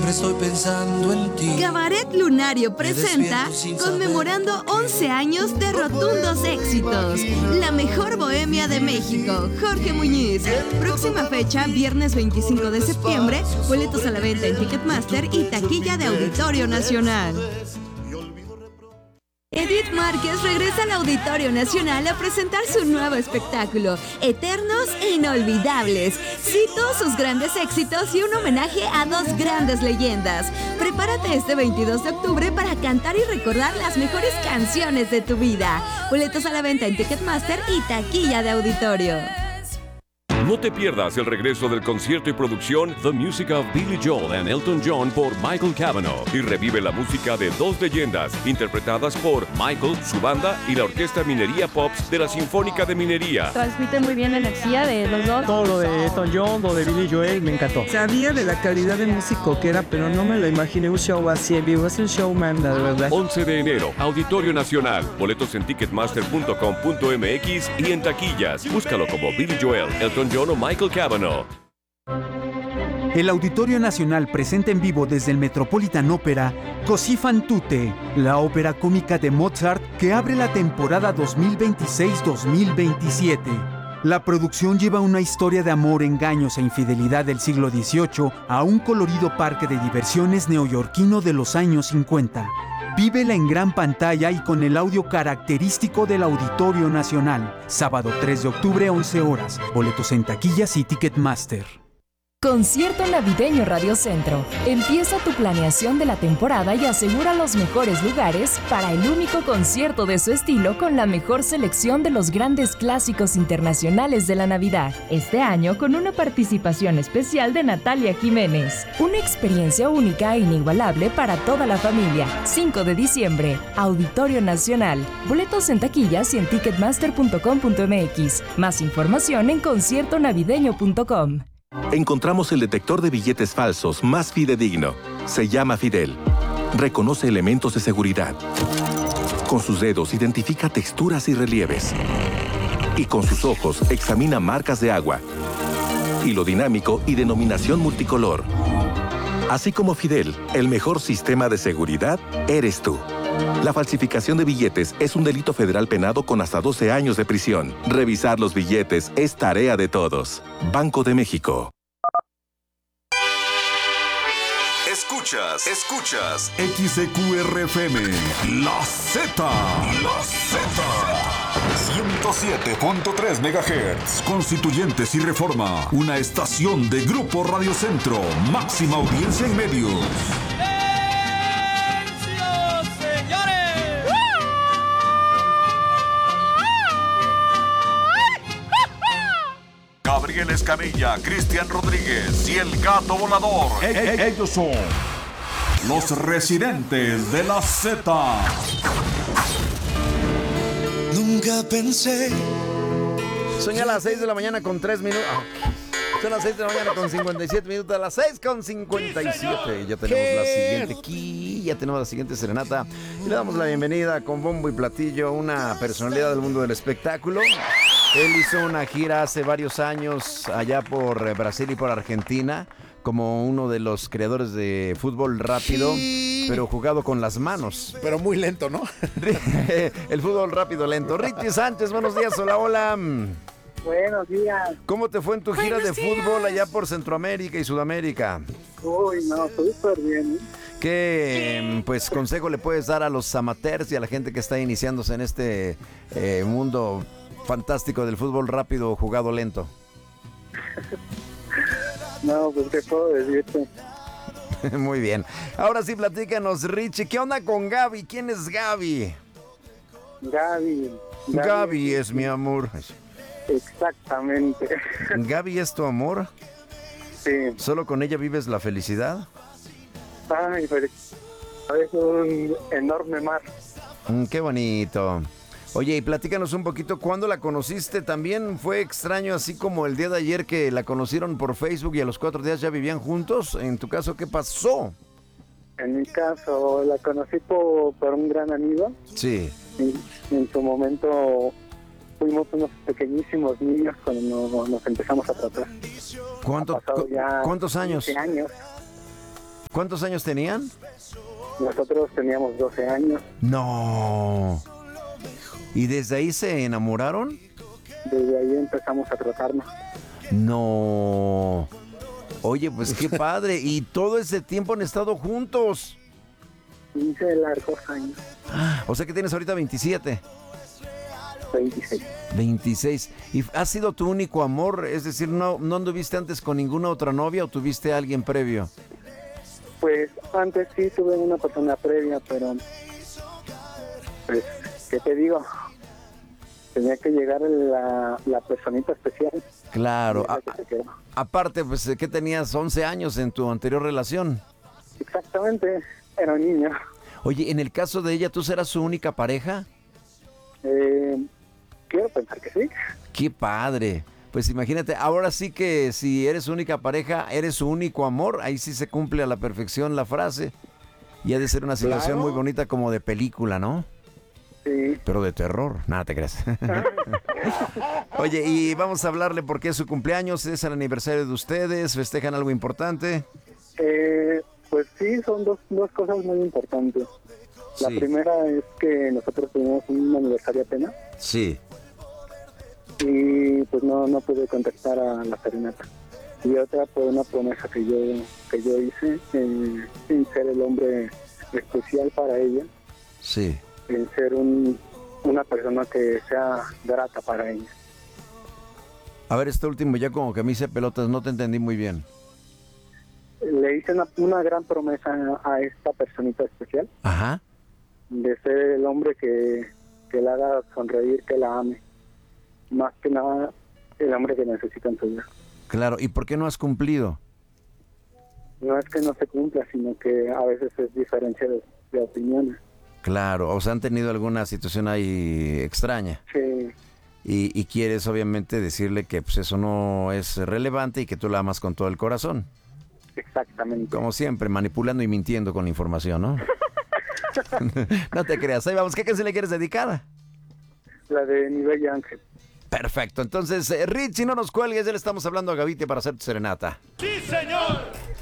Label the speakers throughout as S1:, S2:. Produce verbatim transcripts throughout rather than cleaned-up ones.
S1: siempre estoy pensando en ti.
S2: Cabaret Lunario presenta conmemorando once años de rotundos éxitos. La mejor bohemia de México, Jorge Muñiz. Próxima fecha, viernes veinticinco de septiembre. Boletos a la venta en Ticketmaster y taquilla de Auditorio Nacional. Edith Márquez regresa al Auditorio Nacional a presentar su nuevo espectáculo, Eternos e Inolvidables. Cito sus grandes éxitos y un homenaje a dos grandes leyendas. Prepárate este veintidós de octubre para cantar y recordar las mejores canciones de tu vida. Boletos a la venta en Ticketmaster y taquilla de Auditorio.
S3: No te pierdas el regreso del concierto y producción The Music of Billy Joel and Elton John por Michael Cavanaugh y revive la música de dos leyendas interpretadas por Michael, su banda y la Orquesta Minería Pops de la Sinfónica de Minería.
S4: Transmite muy bien la energía de los dos.
S5: Todo lo de Elton John, lo de Billy Joel, me encantó.
S6: Sabía de la calidad de músico que era, pero no me lo imaginé un show así en vivo. Es un showman, la verdad.
S3: once de enero, Auditorio Nacional. Boletos en ticketmaster punto com punto m x y en taquillas. Búscalo como Billy Joel, Elton John o Michael Cavanaugh.
S7: El Auditorio Nacional presenta en vivo desde el Metropolitan Opera Così fan tutte, la ópera cómica de Mozart que abre la temporada dos mil veintiséis dos mil veintisiete. La producción lleva una historia de amor, engaños e infidelidad del siglo dieciocho a un colorido parque de diversiones neoyorquino de los años cincuenta. Vívela en gran pantalla y con el audio característico del Auditorio Nacional. Sábado tres de octubre, once horas. Boletos en taquillas y Ticketmaster.
S8: Concierto Navideño Radio Centro. Empieza tu planeación de la temporada y asegura los mejores lugares para el único concierto de su estilo con la mejor selección de los grandes clásicos internacionales de la Navidad. Este año con una participación especial de Natalia Jiménez. Una experiencia única e inigualable para toda la familia. cinco de diciembre, Auditorio Nacional. Boletos en taquillas y en ticketmaster punto com punto m x. Más información en concierto navideño punto com.
S9: Encontramos el detector de billetes falsos más fidedigno. Se llama Fidel. Reconoce elementos de seguridad. Con sus dedos identifica texturas y relieves. Y con sus ojos examina marcas de agua. Hilo dinámico y denominación multicolor. Así como Fidel, el mejor sistema de seguridad eres tú. La falsificación de billetes es un delito federal penado con hasta doce años de prisión. Revisar los billetes es tarea de todos. Banco de México.
S10: Escuchas, escuchas.
S11: X E Q R F M, La Z. La Z. ciento siete punto tres megahertz. Constituyentes y Reforma. Una estación de Grupo Radio Centro. Máxima audiencia en medios. Gabriel Escamilla, Cristian Rodríguez y el Gato Volador. E- e- ellos son los residentes de la Z.
S1: Nunca pensé.
S12: Son ya las seis de la mañana con tres minutos. Oh. Son las seis de la mañana con cincuenta y siete minutos. A las seis con cincuenta y siete. Ya tenemos la siguiente aquí. Ya tenemos la siguiente serenata. Y le damos la bienvenida con bombo y platillo a una personalidad del mundo del espectáculo. Él hizo una gira hace varios años allá por Brasil y por Argentina como uno de los creadores de fútbol rápido, sí, pero jugado con las manos.
S13: Pero muy lento, ¿no?
S12: El fútbol rápido lento. Richie Sánchez, buenos días. Hola, hola.
S14: Buenos días.
S12: ¿Cómo te fue en tu gira buenos de días. fútbol allá por Centroamérica y Sudamérica?
S14: Uy, no, súper bien, ¿eh?
S12: ¿Qué pues consejo le puedes dar a los amateurs y a la gente que está iniciándose en este eh, mundo fantástico del fútbol rápido jugado lento?
S14: No, pues qué puedo decirte.
S12: Muy bien. Ahora sí, platícanos, Richie. ¿Qué onda con Gaby? ¿Quién es Gaby?
S14: Gaby.
S12: Gaby, Gaby es mi amor.
S14: Exactamente.
S12: ¿Gaby es tu amor?
S14: Sí.
S12: ¿Solo con ella vives la felicidad?
S14: Ay, pero es un enorme mar.
S12: Mm, qué bonito. Oye, y platícanos un poquito, ¿cuándo la conociste? ¿También fue extraño, así como el día de ayer que la conocieron por Facebook y a los cuatro días ya vivían juntos? En tu caso, ¿qué pasó?
S14: En mi caso, la conocí por, por un gran amigo.
S12: Sí.
S14: En, en su momento fuimos unos pequeñísimos niños cuando nos, nos empezamos a tratar.
S12: ¿Cuánto, cu- ¿Cuántos años?
S14: quince años.
S12: ¿Cuántos años tenían?
S14: Nosotros teníamos doce años.
S12: No. ¿Y desde ahí se enamoraron?
S14: Desde ahí empezamos a tratarnos.
S12: No. Oye, pues qué padre. ¿Y todo ese tiempo han estado juntos?
S14: quince largos años.
S12: O sea que tienes ahorita veintisiete.
S14: veintiséis.
S12: veintiséis. ¿Y ha sido tu único amor? Es decir, ¿no, no anduviste antes con ninguna otra novia o tuviste a alguien previo?
S14: Pues antes sí tuve una persona previa, pero pues, ¿qué te digo? Tenía que llegar la, la personita especial.
S12: Claro. A, aparte, pues, ¿qué tenías? once años en tu anterior relación.
S14: Exactamente, era un niño.
S12: Oye, en el caso de ella, ¿tú serás su única pareja?
S14: Eh, quiero pensar que sí.
S12: ¡Qué padre! Pues imagínate, ahora sí que si eres su única pareja, eres su único amor, ahí sí se cumple a la perfección la frase. Y ha de ser una situación
S14: Claro.
S12: muy bonita como de película, ¿no?
S14: Sí.
S12: Pero de terror, nada te creas. Oye, y vamos a hablarle porque es su cumpleaños, es el aniversario de ustedes, festejan algo importante.
S14: Eh, pues sí, son dos, dos cosas muy importantes. La
S12: Sí.
S14: primera es que nosotros tuvimos un aniversario apenas
S12: Sí.
S14: y pues no, no pude contactar a la serenata. Y otra fue una promesa que yo que yo hice en, en ser el hombre especial para ella,
S12: Sí.
S14: en ser un, una persona que sea grata para ella.
S12: A ver, este último ya como que me hice pelotas, no te entendí muy bien.
S14: Le hice una, una gran promesa a esta personita especial
S12: Ajá.
S14: de ser el hombre que, que la haga sonreír, que la ame. Más que nada, el hombre que necesita en su vida.
S12: Claro, ¿y por qué no has cumplido?
S14: No es que no se cumpla, sino que a veces es diferencia de, de opiniones.
S12: Claro, o sea, han tenido alguna situación ahí extraña.
S14: Sí,
S12: Y, y quieres obviamente decirle que pues eso no es relevante y que tú la amas con todo el corazón.
S14: exactamente.
S12: Como siempre, manipulando y mintiendo con la información, ¿no? No te creas. Ahí vamos, ¿qué canción le quieres dedicar?
S14: La de Mi Bella Ángel.
S12: Perfecto, entonces, eh, Richie, no nos cuelgues, ya le estamos hablando a Gavite para hacer tu serenata.
S13: ¡Sí, señor!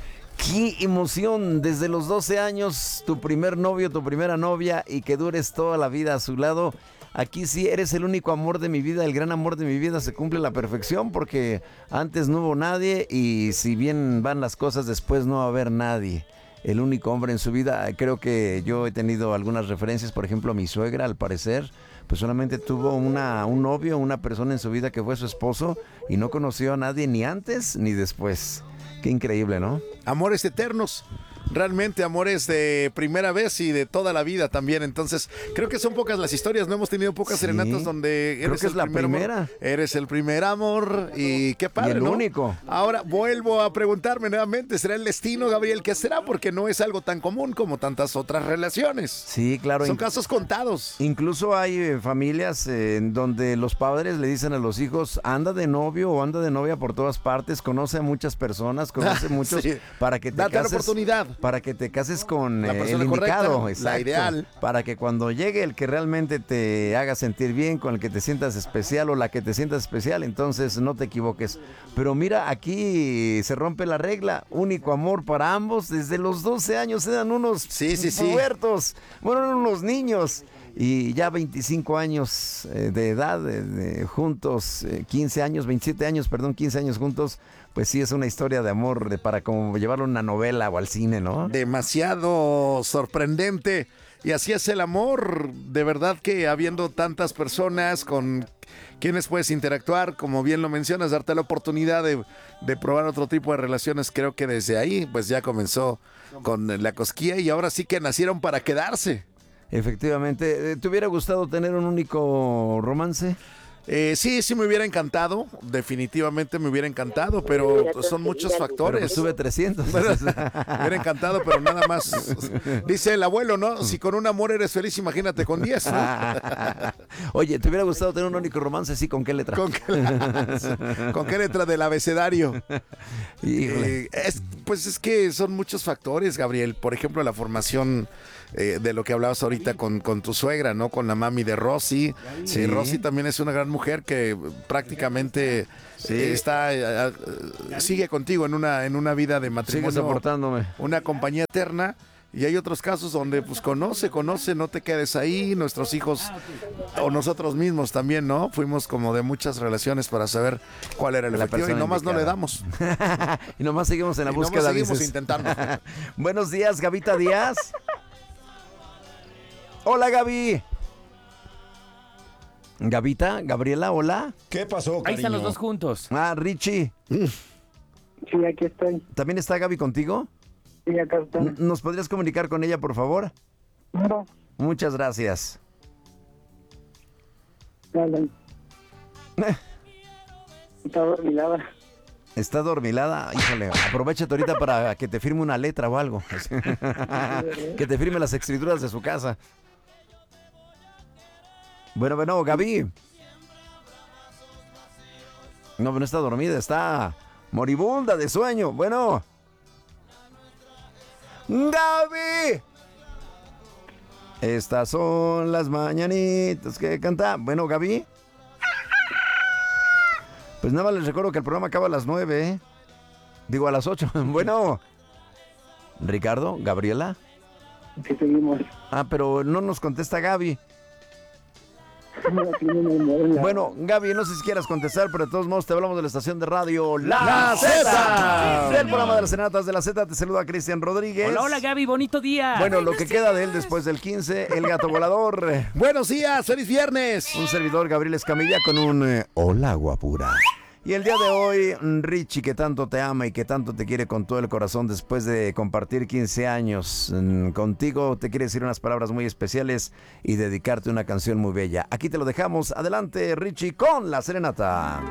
S12: ¡Qué emoción! Desde los doce años, tu primer novio, tu primera novia, y que dures toda la vida a su lado. Aquí sí eres el único amor de mi vida, el gran amor de mi vida, se cumple a la perfección porque antes no hubo nadie y si bien van las cosas, después no va a haber nadie. El único hombre en su vida, creo que yo he tenido algunas referencias, por ejemplo, mi suegra, al parecer, pues solamente tuvo una, un novio, una persona en su vida que fue su esposo y no conoció a nadie ni antes ni después. Qué increíble, ¿no?
S15: Amores eternos. Realmente amores de primera vez y de toda la vida también. Entonces, creo que son pocas las historias. No hemos tenido pocas
S12: Sí.
S15: serenatas donde eres
S12: Creo que
S15: el
S12: es la
S15: primer
S12: primera.
S15: amor. Eres el primer amor y qué padre,
S12: Y el
S15: ¿no?
S12: único.
S15: Ahora vuelvo a preguntarme nuevamente, ¿será el destino, Gabriel? ¿Qué será? Porque no es algo tan común como tantas otras relaciones.
S12: Sí, claro.
S15: Son
S12: Inc-
S15: casos contados.
S12: Incluso hay eh, familias eh, en donde los padres le dicen a los hijos, anda de novio o anda de novia por todas partes, conoce a muchas personas, conoce muchos
S15: Sí.
S12: para que te
S15: Date la
S12: cases,
S15: oportunidad.
S12: para que te cases con
S15: La
S12: eh,
S15: persona
S12: el
S15: correcta,
S12: indicado,
S15: la
S12: exacto,
S15: ideal.
S12: para que cuando llegue el que realmente te haga sentir bien, con el que te sientas especial o la que te sientas especial, entonces no te equivoques. Pero mira, aquí se rompe la regla, único amor para ambos, desde los doce años eran unos
S15: Sí, sí, sí.
S12: pubertos, bueno, eran unos niños. Y ya veinticinco años eh, de edad, de- de- juntos, eh, quince años, veintisiete años, perdón, quince años juntos, pues sí es una historia de amor de, para como llevarlo a una novela o al cine, ¿no?
S15: Demasiado sorprendente. Y así es el amor. De verdad que habiendo tantas personas con quienes puedes interactuar, como bien lo mencionas, darte la oportunidad de, de probar otro tipo de relaciones, creo que desde ahí pues ya comenzó con la cosquilla y ahora sí que nacieron para quedarse.
S12: Efectivamente. ¿Te hubiera gustado tener un único romance?
S15: Eh, sí, sí me hubiera encantado, definitivamente me hubiera encantado, pero son muchos
S12: Pero
S15: factores.
S12: pues sube trescientos.
S15: Bueno, me hubiera encantado, pero nada más. Dice el abuelo, ¿no? Si con un amor eres feliz, imagínate con diez, ¿no?
S12: Oye, ¿te hubiera gustado tener un único romance? Sí, ¿con qué letra?
S15: ¿Con qué, ¿con qué letra del abecedario?
S12: Híjole.
S15: Eh, es, pues es que son muchos factores, Gabriel. Por ejemplo, la formación eh, de lo que hablabas ahorita con, con tu suegra, ¿no? Con la mami de Rosy.
S12: Sí.
S15: Eh, Rosy también es una gran mujer que prácticamente sí. eh, está eh, sigue contigo en una en una vida de matrimonio,
S12: sigue soportándome,
S15: una compañía eterna. Y hay otros casos donde pues conoce, conoce, no te quedes ahí. Nuestros hijos o nosotros mismos también, ¿no? Fuimos como de muchas relaciones para saber cuál era el efectivo y nomás indicada. No le damos.
S12: Y nomás seguimos en la
S15: y
S12: búsqueda.
S15: Nomás seguimos
S12: dices.
S15: intentando.
S12: Buenos días, Gavita Díaz. Hola, Gaby. Gavita, Gabriela, hola.
S13: ¿Qué pasó, cariño?
S4: Ahí están los dos juntos.
S12: Ah, Richie.
S14: Sí, aquí estoy.
S12: ¿También está Gaby contigo?
S14: Sí, acá está.
S12: ¿Nos podrías comunicar con ella, por favor?
S14: No.
S12: Muchas gracias.
S14: Dale. Está dormilada.
S12: Está dormilada. Híjole, aprovechate ahorita para que te firme una letra o algo. Que te firme las escrituras de su casa. Bueno, bueno, Gaby. No, no está dormida, está moribunda de sueño. Bueno. ¡Gaby! Estas son las mañanitas que canta. Bueno, Gaby. Pues nada más les recuerdo que el programa acaba a las nueve, ¿eh? Digo, a las ocho. Bueno. Ricardo, Gabriela.
S14: ¿Qué seguimos?
S12: Ah, pero no nos contesta Gaby. Bueno, Gaby, no sé si quieras contestar, pero de todos modos te hablamos de la estación de radio La,
S15: la Z.
S12: Del programa de las serenatas de la Z. Te saluda Cristian Rodríguez.
S4: Hola, hola, Gaby, bonito día.
S12: Bueno, lo que queda de él después del quince, el gato volador.
S15: Buenos días, feliz viernes.
S12: Un servidor, Gabriel Escamilla, con un eh, hola, guapura. Y el día de hoy, Richie, que tanto te ama y que tanto te quiere con todo el corazón después de compartir quince años contigo, te quiere decir unas palabras muy especiales y dedicarte una canción muy bella. Aquí te lo dejamos. Adelante, Richie, con la serenata.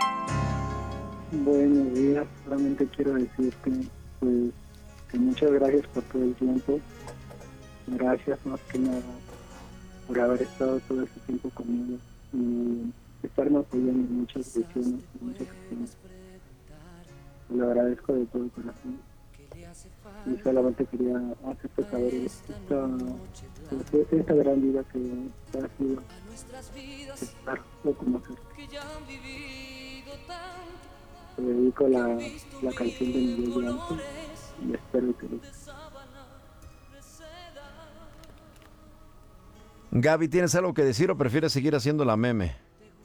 S14: Buenos días. Solamente quiero decirte pues, que muchas gracias por todo el tiempo. Gracias más que nada por haber estado todo este tiempo conmigo y estarme apoyando en muchas decisiones, en muchas acciones. Lo agradezco de todo corazón. Y solamente quería hacerte saber esta, esta gran vida que ha sido estar o conocer. Te dedico la, la canción de Miguel Blanco y espero que lo...
S12: Gaby, ¿tienes algo que decir o prefieres seguir haciendo la meme?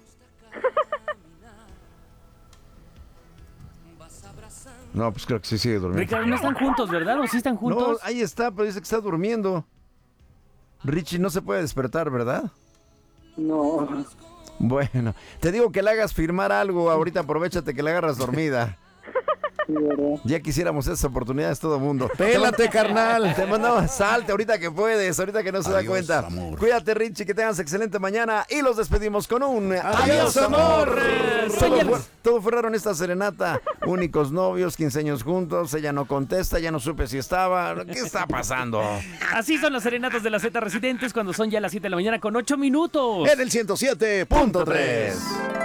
S12: No, pues creo que sí sigue durmiendo.
S4: Ricardo, no están juntos, ¿verdad? ¿O sí están juntos?
S12: No, ahí está, pero dice que está durmiendo. Richie no se puede despertar, ¿verdad?
S14: No.
S12: Bueno, te digo que le hagas firmar algo. Ahorita aprovechate que le agarras dormida.
S14: Sí, ¿verdad?
S12: Ya quisiéramos esas oportunidades todo el mundo.
S15: Pélate, carnal.
S12: Te mandamos, salte ahorita que puedes, ahorita que no se
S13: Adiós,
S12: da cuenta.
S13: Amor.
S12: Cuídate, Richie, que tengas excelente mañana y los despedimos con un
S15: Adiós, amor.
S12: Todo fue, todo fue raro en esta serenata. Únicos novios, quince años juntos. Ella no contesta, ya no supe si estaba. ¿Qué está pasando?
S4: Así son las serenatas de la Z residentes cuando son ya las siete de la mañana con ocho minutos.
S15: En el ciento siete punto tres.